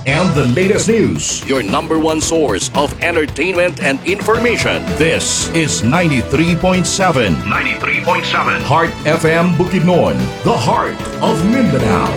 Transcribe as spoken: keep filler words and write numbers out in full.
and the latest news. Your number one source of entertainment and information. This is ninety-three point seven ninety-three point seven Heart F M Bukidnon, the heart of Mindanao.